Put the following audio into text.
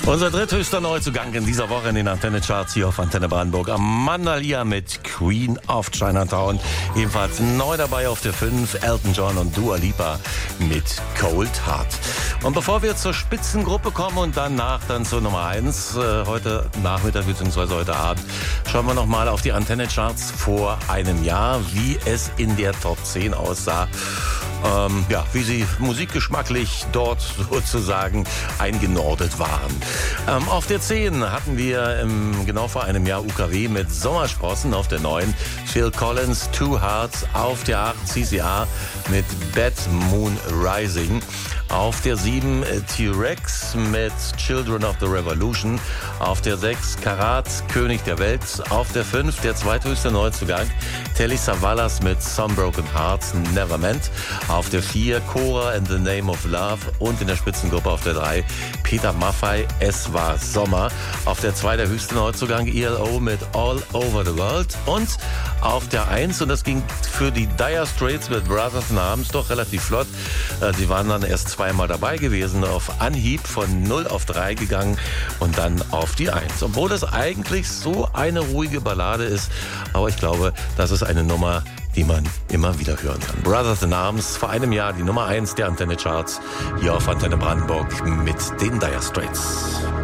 Unser dritthöchster Neuzugang in dieser Woche in den Antenne-Charts hier auf Antenne Brandenburg. Amanda Lear mit Queen of Chinatown. Ebenfalls neu dabei auf der 5, Elton John und Dua Lipa mit Cold Heart. Und bevor wir zur Spitzengruppe kommen und danach dann zur Nummer 1, heute Nachmittag bzw. heute Abend, schauen wir nochmal auf die Antenne-Charts vor einem Jahr, wie es in der Top 10 aussah. Wie sie musikgeschmacklich dort sozusagen eingenordet waren. Auf der 10 hatten wir genau vor einem Jahr UKW mit Sommersprossen. Auf der 9 Phil Collins, Two Hearts. Auf der 8 CCR mit Bad Moon Rising. Auf der 7 T-Rex mit Children of the Revolution. Auf der 6 Karat, König der Welt. Auf der 5 der zweithöchste Neuzugang Telly Savalas mit Some Broken Hearts, Never Meant. Auf der 4 Cora and the Name of Love. Und in der Spitzengruppe auf der 3 Peter Maffay, Es war Sommer. Auf der 2 der höchste Neuzugang ELO mit All Over the World. Und auf der 1, und das ging für die Dire Straits mit Brothers in Arms doch relativ flott. Sie waren dann erst zweimal dabei gewesen, auf Anhieb von 0 auf 3 gegangen und dann auf die 1. Obwohl das eigentlich so eine ruhige Ballade ist, aber ich glaube, das ist eine Nummer, die man immer wieder hören kann. Brothers in Arms, vor einem Jahr die Nummer 1 der Antenne Charts hier auf Antenne Brandenburg mit den Dire Straits.